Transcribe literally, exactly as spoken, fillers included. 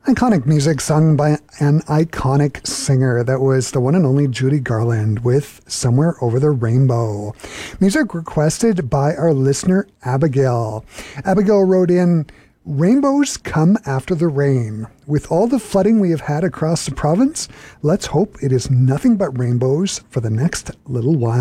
Iconic music sung by an iconic singer. That was the one and only Judy Garland with Somewhere Over the Rainbow. Music requested by our listener, Abigail. Abigail wrote in, "Rainbows come after the rain. With all the flooding we have had across the province, let's hope it is nothing but rainbows for the next little while."